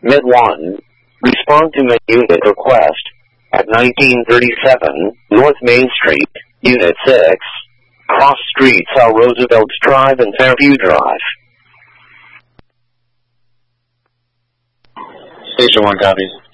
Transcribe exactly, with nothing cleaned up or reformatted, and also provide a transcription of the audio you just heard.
Mid one. Respond to Mid Unit request at nineteen thirty-seven North Main Street, Unit six. Cross streets are Roosevelt Drive and Fairview Drive. Station one copies.